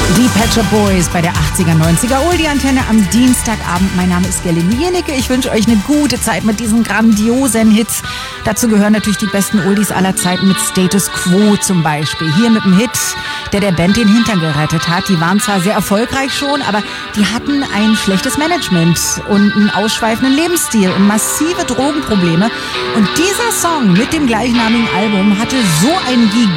Die Pet Shop Boys bei der 80er, 90er Oldie-Antenne am Dienstagabend. Mein Name ist Gerlinde Jennecke. Ich wünsche euch eine gute Zeit mit diesen grandiosen Hits. Dazu gehören natürlich die besten Oldies aller Zeiten mit Status Quo zum Beispiel. Hier mit dem Hit, der Band den Hintern gerettet hat. Die waren zwar sehr erfolgreich schon, aber die hatten ein schlechtes Management und einen ausschweifenden Lebensstil und massive Drogenprobleme. Und dieser Song mit dem gleichnamigen Album hatte so einen